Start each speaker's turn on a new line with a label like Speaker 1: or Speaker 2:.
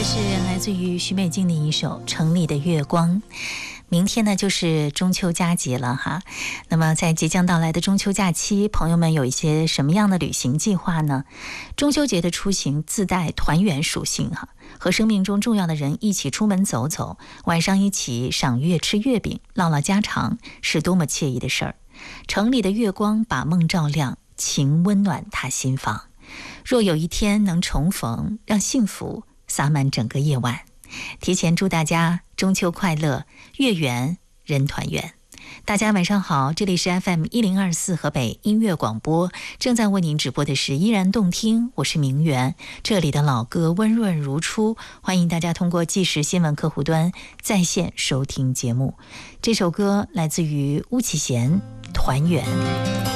Speaker 1: 是来自于徐美静的一首《城里的月光》。明天呢就是中秋佳节了哈，那么在即将到来的中秋假期，朋友们有一些什么样的旅行计划呢？中秋节的出行自带团圆属性哈，和生命中重要的人一起出门走走，晚上一起赏月吃月饼，唠唠家常，是多么惬意的事儿。城里的月光把梦照亮，情温暖他心房。若有一天能重逢，让幸福洒满整个夜晚。提前祝大家中秋快乐，月圆人团圆。大家晚上好，这里是 FM1024 河北音乐广播，正在为您直播的是依然动听，我是明媛，这里的老歌温润如初，欢迎大家通过即时新闻客户端在线收听节目。这首歌来自于巫启贤，团圆。